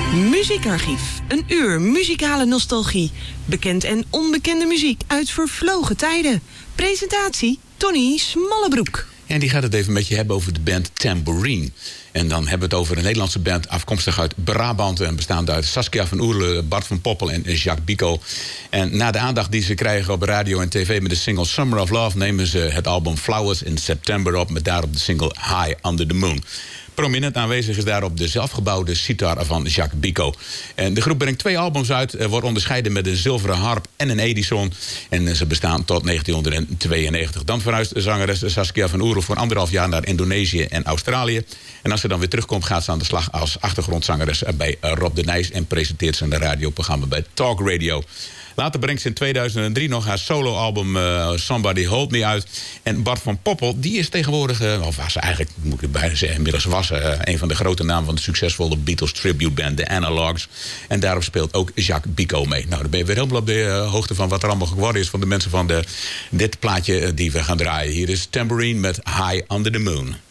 Muziekarchief. Een uur muzikale nostalgie. Bekend en onbekende muziek uit vervlogen tijden. Presentatie Tony Smallebroek. En die gaat het even met je hebben over de band Tambourine. En dan hebben we het over een Nederlandse band afkomstig uit Brabant. En bestaande uit Saskia van Oerle, Bart van Poppel en Jacques Bico. En na de aandacht die ze krijgen op radio en tv met de single Summer of Love, nemen ze het album Flowers in September op met daarop de single High Under the Moon. Prominent aanwezig is daarop de zelfgebouwde sitar van Jacques Bico. En de groep brengt 2 albums uit, wordt onderscheiden met een zilveren harp en een Edison. En ze bestaan tot 1992. Dan verhuist zangeres Saskia van Oerle voor 1,5 jaar naar Indonesië en Australië. En als ze dan weer terugkomt, gaat ze aan de slag als achtergrondzangeres bij Rob de Nijs en presenteert ze een radioprogramma bij Talk Radio. Later brengt ze in 2003 nog haar soloalbum Somebody Hold Me uit. En Bart van Poppel, die is tegenwoordig, of was eigenlijk, moet ik bijna zeggen, inmiddels was een van de grote namen van de succesvolle Beatles tribute band, de Analogs. En daarop speelt ook Jacques Bico mee. Nou, dan ben je weer helemaal op de hoogte van wat er allemaal geworden is van de mensen van dit plaatje die we gaan draaien. Hier is Tambourine met High Under the Moon.